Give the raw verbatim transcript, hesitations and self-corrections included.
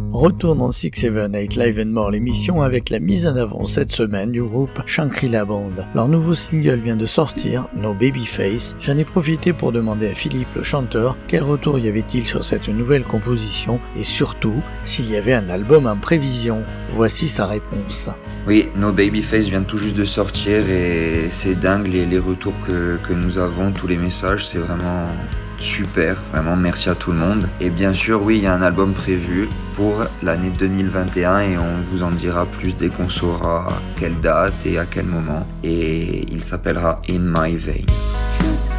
Retour dans six seven eight Live and More, l'émission avec la mise en avant cette semaine du groupe Shangri-La Band. Leur nouveau single vient de sortir, No Babyface. J'en ai profité pour demander à Philippe le chanteur quel retour y avait-il sur cette nouvelle composition et surtout s'il y avait un album en prévision. Voici sa réponse. Oui, No Babyface vient tout juste de sortir et c'est dingue les, les retours que, que nous avons, tous les messages, c'est vraiment super, vraiment merci à tout le monde. Et bien sûr, oui, il y a un album prévu pour l'année deux mille vingt et un et on vous en dira plus dès qu'on saura quelle date et à quel moment. Et il s'appellera In My Vein.